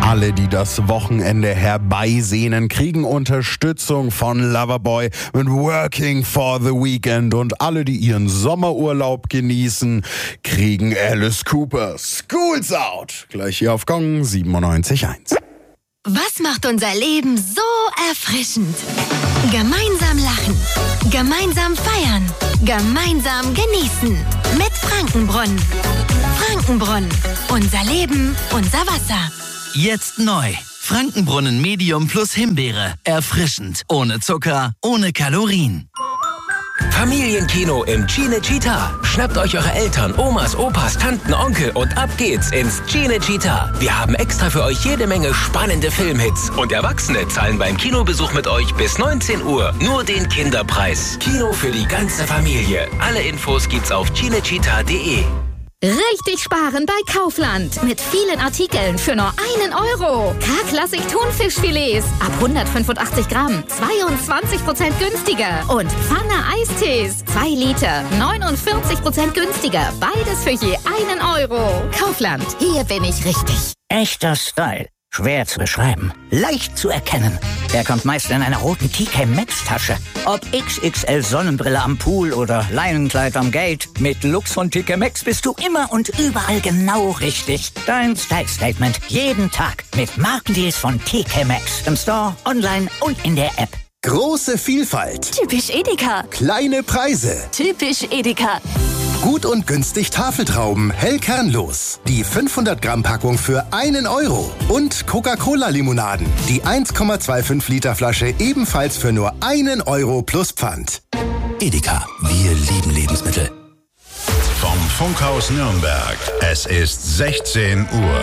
Alle, die das Wochenende herbeisehnen, kriegen Unterstützung von Loverboy mit Working for the Weekend. Und alle, die ihren Sommerurlaub genießen, kriegen Alice Cooper School's Out. Gleich hier auf Gong 97.1. Was macht unser Leben so erfrischend? Gemeinsam lachen, gemeinsam feiern, gemeinsam genießen. Mit Frankenbrunnen. Frankenbrunnen. Unser Leben, unser Wasser. Jetzt neu. Frankenbrunnen Medium plus Himbeere. Erfrischend. Ohne Zucker, ohne Kalorien. Familienkino im Cinecittà. Schnappt euch eure Eltern, Omas, Opas, Tanten, Onkel und ab geht's ins Cinecittà. Wir haben extra für euch jede Menge spannende Filmhits. Und Erwachsene zahlen beim Kinobesuch mit euch bis 19 Uhr nur den Kinderpreis. Kino für die ganze Familie. Alle Infos gibt's auf cinecittà.de. Richtig sparen bei Kaufland. Mit vielen Artikeln für nur 1 Euro. K-Klassik Thunfischfilets ab 185 Gramm. 22% günstiger. Und Pfanne Eistees. 2 Liter. 49% günstiger. Beides für je 1 Euro. Kaufland. Hier bin ich richtig. Echter Style. Schwer zu beschreiben. Leicht zu erkennen. Er kommt meist in einer roten TK Maxx Tasche. Ob XXL Sonnenbrille am Pool oder Leinenkleid am Gate. Mit Lux von TK Maxx bist du immer und überall genau richtig. Dein Style Statement. Jeden Tag. Mit Markendeals von TK Maxx. Im Store, online und in der App. Große Vielfalt. Typisch Edeka. Kleine Preise. Typisch Edeka. Gut und günstig Tafeltrauben, hellkernlos. Die 500 Gramm Packung für 1 Euro. Und Coca-Cola-Limonaden. Die 1,25 Liter Flasche ebenfalls für nur 1 Euro plus Pfand. Edeka, wir lieben Lebensmittel. Vom Funkhaus Nürnberg. Es ist 16 Uhr.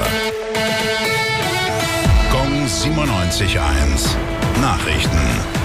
Gong 97.1. Nachrichten.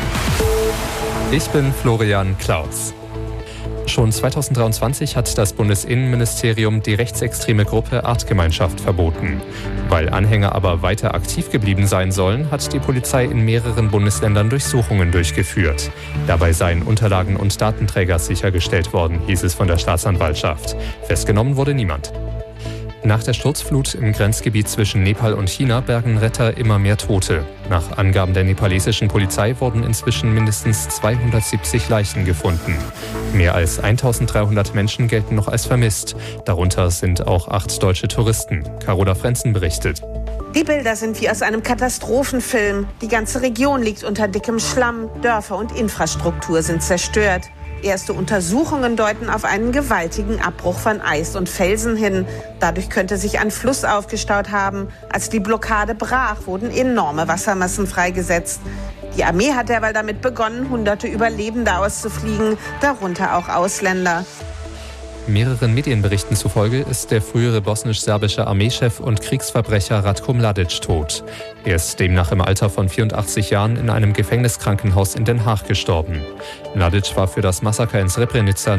Ich bin Florian Klaus. Schon 2023 hat das Bundesinnenministerium die rechtsextreme Gruppe Artgemeinschaft verboten. Weil Anhänger aber weiter aktiv geblieben sein sollen, hat die Polizei in mehreren Bundesländern Durchsuchungen durchgeführt. Dabei seien Unterlagen und Datenträger sichergestellt worden, hieß es von der Staatsanwaltschaft. Festgenommen wurde niemand. Nach der Sturzflut im Grenzgebiet zwischen Nepal und China bergen Retter immer mehr Tote. Nach Angaben der nepalesischen Polizei wurden inzwischen mindestens 270 Leichen gefunden. Mehr als 1300 Menschen gelten noch als vermisst. Darunter sind auch 8 deutsche Touristen. Carola Frenzen berichtet. Die Bilder sind wie aus einem Katastrophenfilm. Die ganze Region liegt unter dickem Schlamm. Dörfer und Infrastruktur sind zerstört. Erste Untersuchungen deuten auf einen gewaltigen Abbruch von Eis und Felsen hin. Dadurch könnte sich ein Fluss aufgestaut haben. Als die Blockade brach, wurden enorme Wassermassen freigesetzt. Die Armee hat derweil damit begonnen, Hunderte Überlebende auszufliegen, darunter auch Ausländer. Mehreren Medienberichten zufolge ist der frühere bosnisch-serbische Armeechef und Kriegsverbrecher Ratko Mladic tot. Er ist demnach im Alter von 84 Jahren in einem Gefängniskrankenhaus in Den Haag gestorben. Mladic war für das Massaker in Srebrenica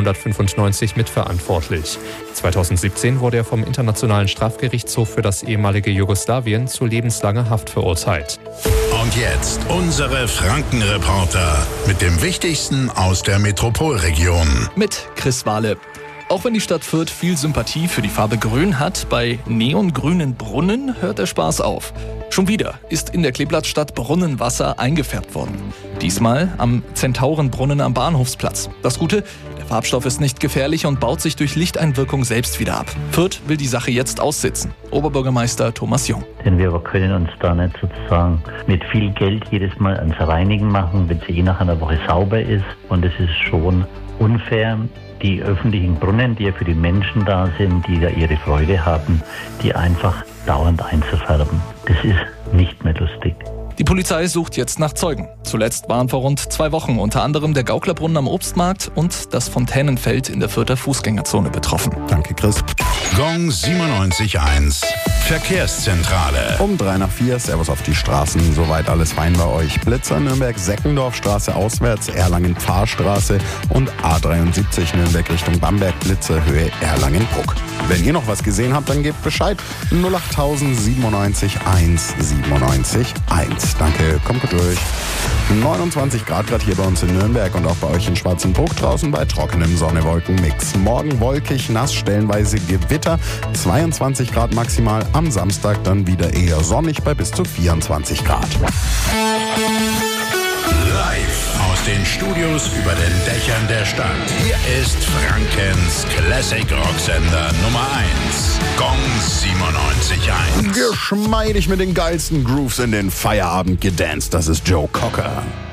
1995 mitverantwortlich. 2017 wurde er vom Internationalen Strafgerichtshof für das ehemalige Jugoslawien zu lebenslanger Haft verurteilt. Und jetzt unsere Frankenreporter mit dem Wichtigsten aus der Metropolregion. Mit Chris Wahle. Auch wenn die Stadt Fürth viel Sympathie für die Farbe Grün hat, bei neongrünen Brunnen hört der Spaß auf. Schon wieder ist in der Kleeblattstadt Brunnenwasser eingefärbt worden. Diesmal am Zentaurenbrunnen am Bahnhofsplatz. Das Gute, der Farbstoff ist nicht gefährlich und baut sich durch Lichteinwirkung selbst wieder ab. Fürth will die Sache jetzt aussitzen. Oberbürgermeister Thomas Jung. Denn wir können uns da nicht sozusagen mit viel Geld jedes Mal ans Reinigen machen, wenn sie nach einer Woche sauber ist. Und es ist schon unfair, die öffentlichen Brunnen, die ja für die Menschen da sind, die da ihre Freude haben, die einfach dauernd einzufärben. Das ist nicht mehr lustig. Die Polizei sucht jetzt nach Zeugen. Zuletzt waren vor rund 2 Wochen unter anderem der Gauklerbrunnen am Obstmarkt und das Fontänenfeld in der Fürther Fußgängerzone betroffen. Danke, Chris. Gong 97.1. Verkehrszentrale. Um 3:04, Servus auf die Straßen, soweit alles fein bei euch. Blitzer Nürnberg-Seckendorfstraße auswärts, Erlangen-Pfarrstraße und A73 Nürnberg Richtung Bamberg, Blitzer Höhe Erlangen-Bruck. Wenn ihr noch was gesehen habt, dann gebt Bescheid. 08000 97 1 97 1. Danke, kommt gut durch. 29 Grad gerade hier bei uns in Nürnberg und auch bei euch in Schwarzenbruch, draußen bei trockenem Sonne-Wolken-Mix. Morgen wolkig, nass, stellenweise Gewitter, 22 Grad maximal, am Samstag dann wieder eher sonnig bei bis zu 24 Grad. Live aus den Studios über den Dächern der Stadt. Hier ist Frankens Classic Rocksender Nummer 1. Gong 97.1. Geschmeidig mit den geilsten Grooves in den Feierabend gedanced. Das ist Joe Cocker.